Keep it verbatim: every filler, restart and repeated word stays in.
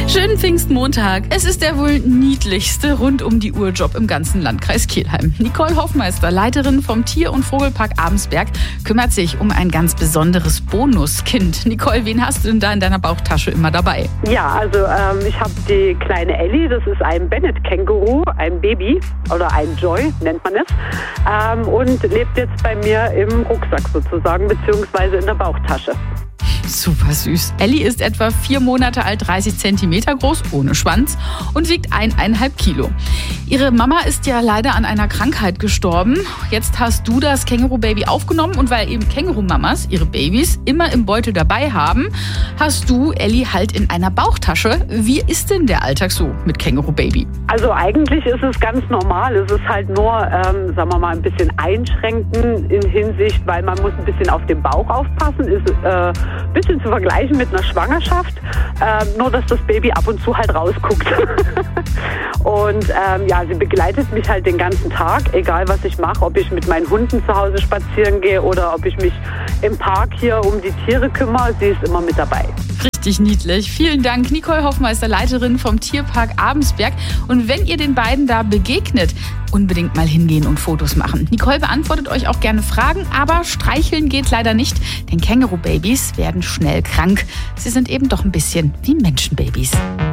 Schönen Pfingstmontag. Es ist der wohl niedlichste Rund-um-die-Uhr-Job im ganzen Landkreis Kelheim. Nicole Hoffmeister, Leiterin vom Tier- und Vogelpark Abensberg, kümmert sich um ein ganz besonderes Bonuskind. Nicole, wen hast du denn da in deiner Bauchtasche immer dabei? Ja, also ähm, ich habe die kleine Ellie, das ist ein Bennett-Känguru, ein Baby oder ein Joy nennt man es, ähm, und lebt jetzt bei mir im Rucksack sozusagen, beziehungsweise in der Bauchtasche. Super süß. Ellie ist etwa vier Monate alt, dreißig Zentimeter groß, ohne Schwanz und wiegt eineinhalb Kilo. Ihre Mama ist ja leider an einer Krankheit gestorben. Jetzt hast du das Känguru-Baby aufgenommen und weil eben Känguru-Mamas ihre Babys immer im Beutel dabei haben, hast du Ellie halt in einer Bauchtasche. Wie ist denn der Alltag so mit Känguru-Baby? Also eigentlich ist es ganz normal. Es ist halt nur, ähm, sagen wir mal, ein bisschen einschränkend in Hinsicht, weil man muss ein bisschen auf den Bauch aufpassen. Ist äh, ein bisschen zu vergleichen mit einer Schwangerschaft, äh, nur dass das Baby ab und zu halt rausguckt. Und ähm, ja, sie begleitet mich halt den ganzen Tag, egal was ich mache, ob ich mit meinen Hunden zu Hause spazieren gehe oder ob ich mich im Park hier um die Tiere kümmere, sie ist immer mit dabei. Richtig niedlich. Vielen Dank, Nicole Hoffmeister, Leiterin vom Tierpark Abensberg. Und wenn ihr den beiden da begegnet, unbedingt mal hingehen und Fotos machen. Nicole beantwortet euch auch gerne Fragen, aber streicheln geht leider nicht, denn Känguru-Babys werden schnell krank. Sie sind eben doch ein bisschen wie Menschenbabys.